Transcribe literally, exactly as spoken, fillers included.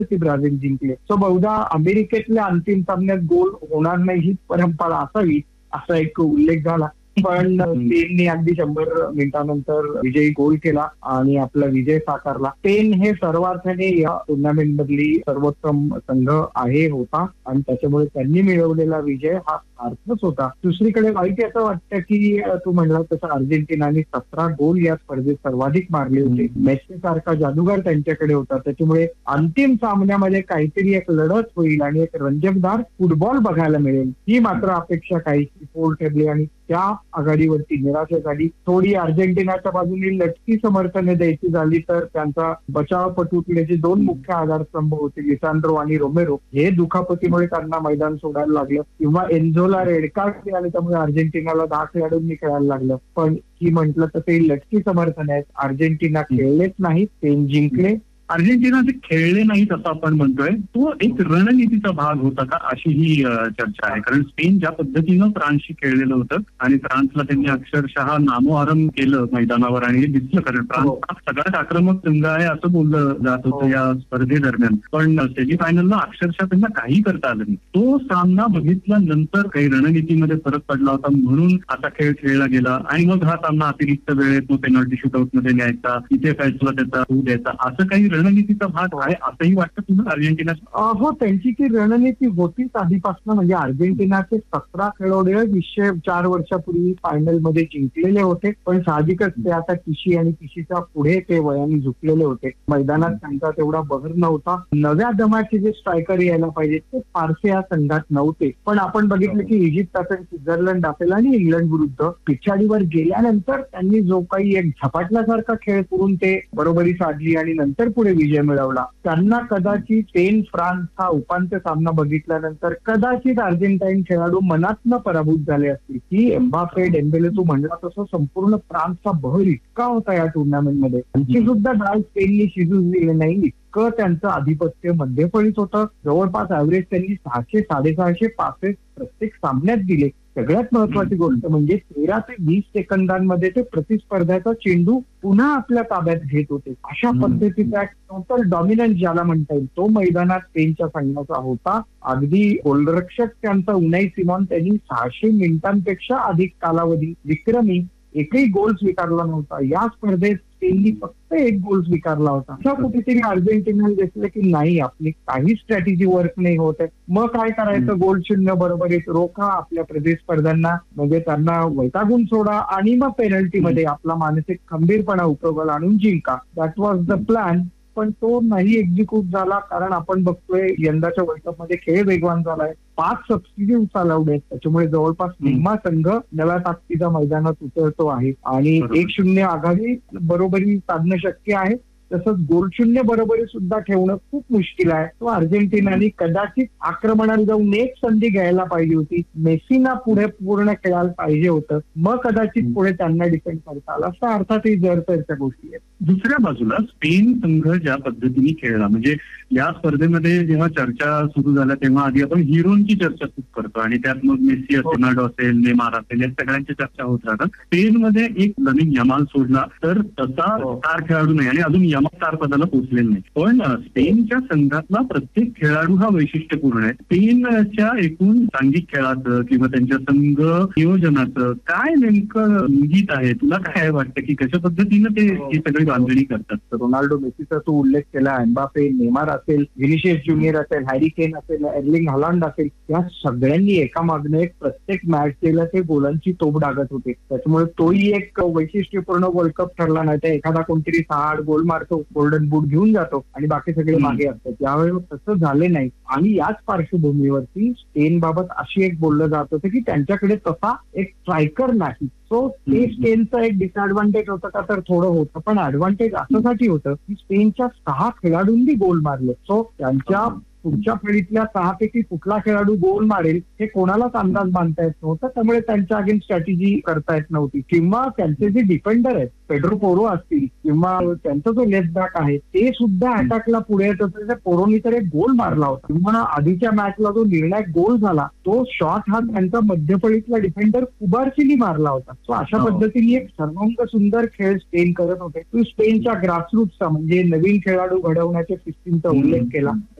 ती ब्राझील जिंकले. सो बहुधा अमेरिकेतल्या अंतिम सामन्यात गोल होणार नाही ही परंपरा असावी असा एक उल्लेख झाला. पण स्पेनने अगदी शंभर मिनिटांनंतर विजयी गोल केला आणि आपला विजय साकारला. स्पेन हे सर्वार्थाने या टुर्नामेंट मधली सर्वोत्तम संघ आहे होता आणि त्याच्यामुळे त्यांनी मिळवलेला विजय हा अर्थच होता. दुसरीकडे वाईट असं वाटतं की तू म्हणला तसं अर्जेंटिनाने सतरा गोल या स्पर्धेत सर्वाधिक मारले होते. मेसी सारखा जादूगार त्यांच्याकडे होता. त्याच्यामुळे अंतिम सामन्यामध्ये काहीतरी एक लढत होईल आणि एक रंजकदार फुटबॉल बघायला मिळेल ही मात्र अपेक्षा काहीशी पोल ठरली आणि त्या आघाडीवरती निराशा झाली. थोडी अर्जेंटिनाच्या बाजूने लटकी समर्थने द्यायची झाली तर त्यांचा बचावपटूतले जे दोन मुख्य आधारस्तंभ होते लिसांड्रो आणि रोमेरो हे दुखापतीमुळे त्यांना मैदान सोडायला लागलं किंवा एन्झोला रेड कार्ड मिळाले त्यामुळे अर्जेंटिनाला दहा खेळाडूंनी खेळायला लागलं. पण ही म्हटलं तर ते लटकी समर्थन आहेत. अर्जेंटिना खेळलेच नाही, स्पेन जिंकले. अर्जेंटिना जे खेळले नाहीत असं आपण म्हणतोय तो एक रणनीतीचा भाग होता का अशी ही चर्चा आहे. कारण स्पेन ज्या पद्धतीनं फ्रान्सशी खेळलेलं होतं आणि फ्रान्सला त्यांनी अक्षरशः नामोहरम केलं मैदानावर आणि हे दिसलं. कारण फ्रान्स हा सगळ्यात आक्रमक संघ आहे असं बोललं जात होतं या स्पर्धेदरम्यान. पण सेमीफायनलला अक्षरशः त्यांना काही करता आलं नाही. तो सामना बघितल्यानंतर काही रणनीतीमध्ये फरक पडला होता म्हणून असा खेळ खेळला गेला आणि मग हा सामना अतिरिक्त वेळेत मग पेनल्टी शूटआउट मध्ये न्यायचा, इथे फैसला त्याचा होऊ द्यायचा, असं काही रणनीतीचा भाग आहे असंही वाटतं तुला अर्जेंटिना? हो, त्यांची ती रणनीती होतीच आधीपासून. म्हणजे अर्जेंटिनाचे सतरा खेळाडू विश्व चार वर्षापूर्वी फायनल मध्ये जिंकलेले होते. पण साहजिकच ते आता किशी आणि किशीच्या पुढे ते वयाने झुकलेले होते. मैदानात त्यांचा तेवढा बहर नव्हता. नव्या दमाचे जे स्ट्रायकर यायला पाहिजे ते फारसे या संघात नव्हते. पण आपण बघितलं की इजिप्त असेल, स्वित्झर्लंड असेल आणि इंग्लंड विरुद्ध पिछाडीवर गेल्यानंतर त्यांनी जो काही एक झपाटल्यासारखा खेळ करून ते बरोबरी साधली आणि नंतर पुढे विजय मिळवला. त्यांना कदाचित स्पेन फ्रान्स हा उपांत्य सामना बघितल्यानंतर कदाचित अर्जेंटाईन खेळाडू मनातनं पराभूत झाले असतील की एम्बापे, डेम्बेले तू म्हणला तसं संपूर्ण फ्रान्सचा बहर इतका होता या टुर्नामेंटमध्ये. त्यांची सुद्धा डाळ स्पेननी शिजून दिले नाही इतकं त्यांचं आधिपत्य मध्यफळीत होतं. जवळपास ऍव्हरेज त्यांनी सहाशे साडेसहाशे पासेस प्रत्येक सामन्यात दिले. सगळ्यात महत्वाची गोष्ट म्हणजे तेरा ते वीस सेकंदांमध्ये ते प्रतिस्पर्ध्याचा चेंडू पुन्हा आपल्या ताब्यात घेत होते. अशा पद्धतीचा टोटल डॉमिनन्स ज्याला म्हणता येईल तो मैदानात स्पेनच्या संघाचा होता. अगदी गोलरक्षक त्यांचा उनाई सिमॉन त्यांनी सहाशे मिनिटांपेक्षा अधिक कालावधी विक्रमी एकही गोल स्वीकारला नव्हता. या स्पर्धेत स्पेननी फक्त एक गोल स्वीकारला होता. अशा कुठेतरी अर्जेंटिनाने दिसलं की नाही आपली काही स्ट्रॅटेजी वर्क नाही होत आहे. मग काय करायचं, गोल शून्य बरोबरीत रोखा आपल्या प्रतिस्पर्ध्यांना, म्हणजे त्यांना वैतागून सोडा आणि मग पेनल्टीमध्ये आपला मानसिक खंबीरपणा उपयोगाला आणून जिंका. That was the plan. पण तो नाही एक्झिक्यूट झाला. कारण आपण बघतोय यंदाच्या वर्ल्ड कप मध्ये खेळ वेगवान झालाय. पाच सबस्टिट्यूट चालवले आहेत. त्याच्यामुळे जवळपास निम्मा संघ नव्या ताकदीच्या मैदानात उतरतो आहे आणि एक शून्य आघाडी बरोबरी साधणं शक्य आहे. तसंच गोल शून्य बरोबरी सुद्धा ठेवणं खूप मुश्किल आहे. तो अर्जेंटिनाने कदाचित आक्रमणाला जाऊन एक संधी घ्यायला पाहिजे होती. मेसीना पुढे पूर्ण खेळायला पाहिजे होतं. मग कदाचित पुढे त्यांना डिपेंड करता आला. असं अर्थात ही जरतरच्या गोष्टी आहेत. दुसऱ्या बाजूला स्पेन संघ ज्या पद्धतीने खेळला, म्हणजे या स्पर्धेमध्ये जेव्हा चर्चा सुरू झाल्या तेव्हा आधी आपण हिरोंची चर्चा खूप करतो आणि त्यात मग मेसी असेल, रोनाल्डो असेल, नेमार असेल या सगळ्यांची चर्चा होत राहतात. स्पेनमध्ये एक नवीन यमाल सोडला तर तसा स्टार खेळाडू नाही आणि अजून यमाल स्टार पदाला पोहोचलेला नाही. पण स्पेनच्या संघातला प्रत्येक खेळाडू हा वैशिष्ट्यपूर्ण आहे. स्पेनच्या एकूण सांघिक खेळाचं किंवा त्यांच्या संघ नियोजनाचं काय नेमकं इंगित आहे? तुला काय वाटतं की कशा पद्धतीनं ते ही सगळी बांधणी करतात? रोनाल्डो, मेसीचा तू उल्लेख केला, एम्बापे, नेमार असेल, व्हिनिशियस ज्युनियर असेल, हॅरी केन असेल, एर्लिंग हालांड असेल, या सगळ्यांनी एका मागणे एक प्रत्येक मॅच केला ते गोलांची तोप डागत होते. त्याच्यामुळे तोही एक वैशिष्ट्यपूर्ण वर्ल्ड कप ठरला नाही. तर एखादा कोणतरी सहा आठ गोल मारतो, गोल्डन बूट घेऊन जातो आणि बाकी सगळे मागे असतात. यावेळी तसं झाले नाही. आणि याच पार्श्वभूमीवरती स्पेन बाबत अशी एक बोललं जात होतं की त्यांच्याकडे तसा एक स्ट्रायकर नाही. सो ते स्पेनचं एक डिसएडव्हान्टेज होतं का तर थोडं होतं, पण ऍडव्हान्टेज अशासाठी होतं की स्पेनच्या सहा खेळाडूंनी गोल मारले. सो त्यांच्या पुढच्या फळीतल्या सहापैकी कुठला खेळाडू गोल मारेल हे कोणालाच अंदाज बांधता येत नव्हता. त्यामुळे त्यांच्या अगेन्स्ट स्ट्रॅटेजी करता येत नव्हती. किंवा त्यांचे जे डिफेंडर आहेत, पेड्रो पोरो असतील किंवा त्यांचा जो लेफ्ट बॅक आहे, ते सुद्धा अटॅकला पुढे येत होते. पोरोनी तर एक गोल मारला होता. किंवा आधीच्या मॅचला जो निर्णायक गोल झाला तो शॉट हा त्यांचा मध्यफळीतला डिफेंडर कुबार्सीनी मारला होता. सो अशा पद्धतीने एक सर्वांग सुंदर खेळ स्पेन करत होते. तू स्पेनच्या ग्रासरूटचा म्हणजे नवीन खेळाडू घडवण्याच्या सिस्टीमचा उल्लेख केला.